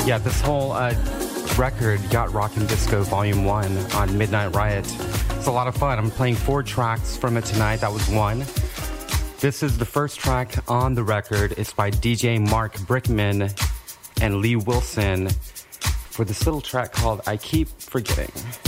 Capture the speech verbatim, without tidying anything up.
Yeah, this whole uh, record, Yacht Rock and Disco Volume one on Midnight Riot. It's a lot of fun. I'm playing four tracks from it tonight. That was one. This is the first track on the record. It's by D J Mark Brickman and Lee Wilson for this little track called I Keep Forgetting.